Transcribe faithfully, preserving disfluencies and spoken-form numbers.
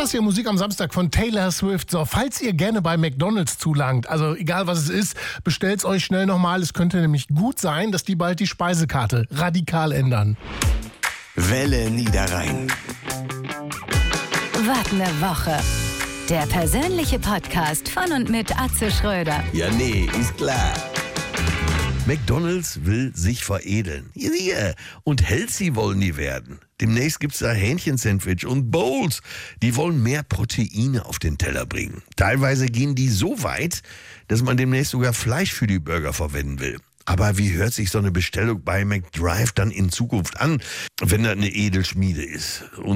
das hier, Musik am Samstag von Taylor Swift. So, falls ihr gerne bei McDonald's zulangt, also egal was es ist, bestellt's euch schnell nochmal. Es könnte nämlich gut sein, dass die bald die Speisekarte radikal ändern. Welle Niederrhein. Wart eine Woche. Der persönliche Podcast von und mit Atze Schröder. Ja, nee, ist klar. McDonald's will sich veredeln. Hier. Und healthy wollen die werden. Demnächst gibt's da Hähnchensandwich und Bowls. Die wollen mehr Proteine auf den Teller bringen. Teilweise gehen die so weit, dass man demnächst sogar Fleisch für die Burger verwenden will. Aber wie hört sich so eine Bestellung bei McDrive dann in Zukunft an, wenn da eine Edelschmiede ist? Und